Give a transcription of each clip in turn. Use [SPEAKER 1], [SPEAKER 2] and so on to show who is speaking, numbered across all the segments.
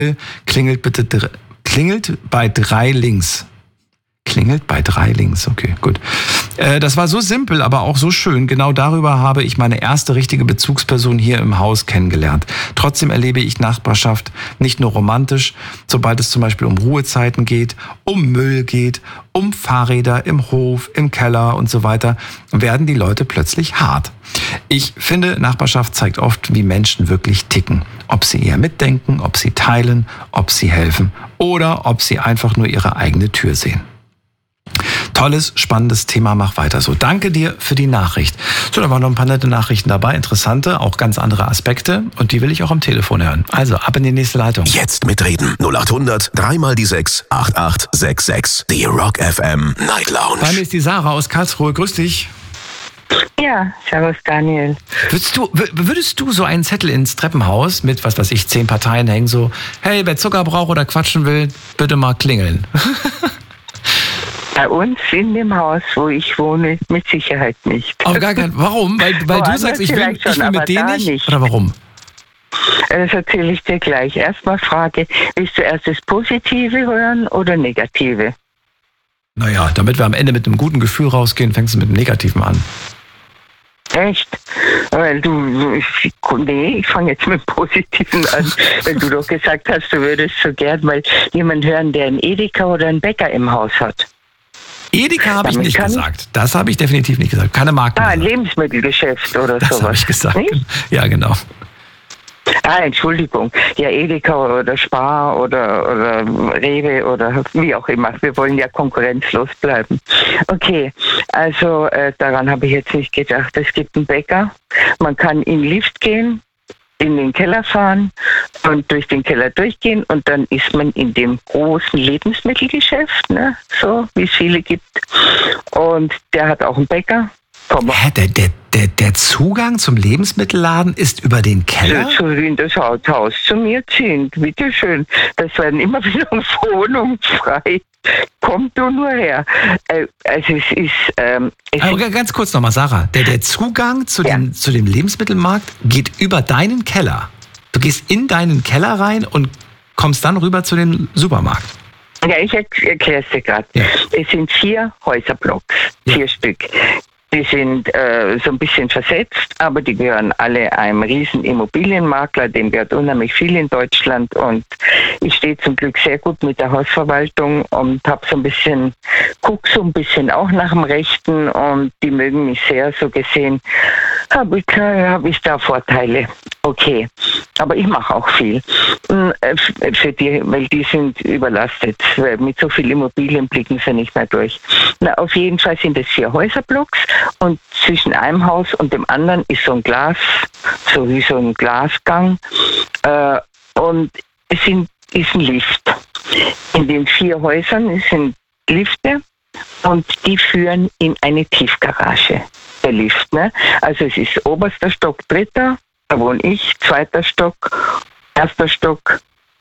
[SPEAKER 1] Klingelt bei 3 links. Klingelt bei 3 links, okay, gut. Das war so simpel, aber auch so schön. Genau darüber habe ich meine erste richtige Bezugsperson hier im Haus kennengelernt. Trotzdem erlebe ich Nachbarschaft nicht nur romantisch, sobald es zum Beispiel um Ruhezeiten geht, um Müll geht, um Fahrräder im Hof, im Keller und so weiter, werden die Leute plötzlich hart. Ich finde, Nachbarschaft zeigt oft, wie Menschen wirklich ticken. Ob sie eher mitdenken, ob sie teilen, ob sie helfen oder ob sie einfach nur ihre eigene Tür sehen. Tolles, spannendes Thema, mach weiter so. Danke dir für die Nachricht. So, da waren noch ein paar nette Nachrichten dabei, interessante, auch ganz andere Aspekte und die will ich auch am Telefon hören. Also, ab in die nächste Leitung.
[SPEAKER 2] Jetzt mitreden. 0800 3 die 6 8866. Die Rock FM Night Lounge.
[SPEAKER 1] Bei mir ist die Sarah aus Karlsruhe. Grüß dich.
[SPEAKER 3] Ja, servus Daniel.
[SPEAKER 1] Würdest du so einen Zettel ins Treppenhaus mit, 10 Parteien hängen, so, hey, wer Zucker braucht oder quatschen will, bitte mal klingeln.
[SPEAKER 3] Bei uns in dem Haus, wo ich wohne, mit Sicherheit nicht.
[SPEAKER 1] Auf gar keinen. Warum? Weil du sagst, ich will mit denen nicht? Oder warum?
[SPEAKER 3] Das erzähle ich dir gleich. Erstmal Frage, willst du erst das Positive hören oder Negative?
[SPEAKER 1] Naja, damit wir am Ende mit einem guten Gefühl rausgehen, fängst du mit dem Negativen an.
[SPEAKER 3] Echt? Weil ich fange jetzt mit dem Positiven an, weil du doch gesagt hast, du würdest so gern mal jemanden hören, der einen Edeka oder einen Bäcker im Haus hat.
[SPEAKER 1] Edeka habe ich nicht gesagt. Das habe ich definitiv nicht gesagt. Keine Marken.
[SPEAKER 3] Ein Lebensmittelgeschäft oder sowas.
[SPEAKER 1] Das habe ich gesagt.
[SPEAKER 3] Nicht?
[SPEAKER 1] Ja, genau.
[SPEAKER 3] Entschuldigung. Ja, Edeka oder Spar oder Rewe oder wie auch immer. Wir wollen ja konkurrenzlos bleiben. Okay, also daran habe ich jetzt nicht gedacht. Es gibt einen Bäcker. Man kann in den Lift gehen, in den Keller fahren und durch den Keller durchgehen und dann ist man in dem großen Lebensmittelgeschäft, ne, so wie es viele gibt. Und der hat auch einen Bäcker.
[SPEAKER 1] Der Zugang zum Lebensmittelladen ist über den Keller?
[SPEAKER 3] So wie in das Haus zu mir ziehen. Bitteschön. Das werden immer wieder Wohnungen frei. Kommt du nur her. Also es ist...
[SPEAKER 1] Aber ganz kurz nochmal, Sarah. Der Zugang zu dem Lebensmittelmarkt geht über deinen Keller. Du gehst in deinen Keller rein und kommst dann rüber zu dem Supermarkt.
[SPEAKER 3] Ja, ich erkläre es dir gerade. Ja. Es sind 4 Häuserblocks, 4 Stück. Die sind so ein bisschen versetzt, aber die gehören alle einem riesen Immobilienmakler, dem gehört unheimlich viel in Deutschland und ich stehe zum Glück sehr gut mit der Hausverwaltung und guck so ein bisschen auch nach dem Rechten und die mögen mich sehr, so gesehen habe ich da Vorteile. Okay, aber ich mache auch viel für die, weil die sind überlastet. Mit so viel Immobilien blicken sie nicht mehr durch. Na, auf jeden Fall sind es 4 Häuserblocks und zwischen einem Haus und dem anderen ist so ein Glas, so wie so ein Glasgang und es ist ein Lift. In den 4 Häusern sind Lifte und die führen in eine Tiefgarage. Der Lift, ne? Also es ist oberster Stock, 3., da wohne ich, 2. Stock, 1. Stock,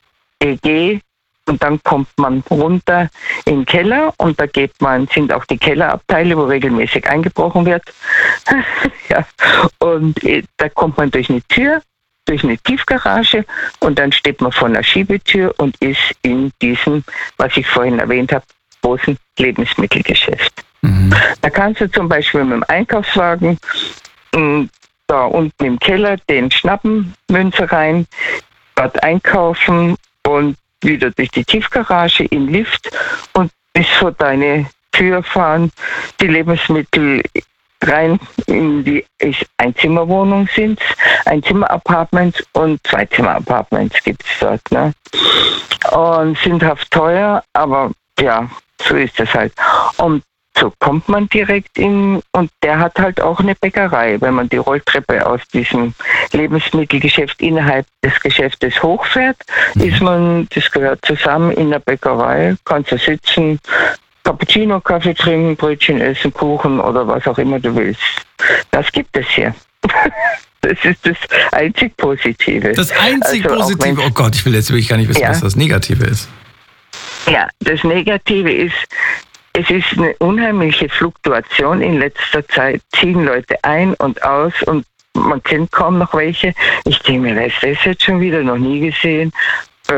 [SPEAKER 3] EG und dann kommt man runter in den Keller und da sind auch die Kellerabteile, wo regelmäßig eingebrochen wird. Ja. Und da kommt man durch eine Tür, durch eine Tiefgarage und dann steht man vor einer Schiebetür und ist in diesem, was ich vorhin erwähnt habe, großen Lebensmittelgeschäft. Mhm. Da kannst du zum Beispiel mit dem Einkaufswagen da unten im Keller den schnappen, Münze rein, dort einkaufen und wieder durch die Tiefgarage im Lift und bis vor deine Tür fahren, die Lebensmittel rein in die Einzimmerwohnung sind, Einzimmer-Apartments und Zweizimmer-Apartments gibt es dort. Ne? Und sind haft teuer, aber ja, so ist es halt. Und so kommt man direkt in, und der hat halt auch eine Bäckerei. Wenn man die Rolltreppe aus diesem Lebensmittelgeschäft innerhalb des Geschäftes hochfährt, das gehört zusammen in der Bäckerei, kannst du sitzen, Cappuccino, Kaffee trinken, Brötchen essen, Kuchen oder was auch immer du willst. Das gibt es hier. Das ist das einzig Positive.
[SPEAKER 1] Das einzig Positive? Oh Gott, ich will jetzt wirklich gar nicht wissen, was das Negative ist.
[SPEAKER 3] Ja, das Negative ist, es ist eine unheimliche Fluktuation in letzter Zeit. Ziehen Leute ein und aus und man kennt kaum noch welche. Ich denke mir, was ist das jetzt schon wieder? Noch nie gesehen.